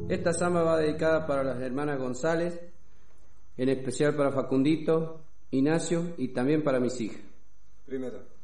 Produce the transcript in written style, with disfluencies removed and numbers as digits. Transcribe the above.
Esta samba va dedicada para las hermanas González, en especial para Facundito, Ignacio y también para mis hijas. Primero.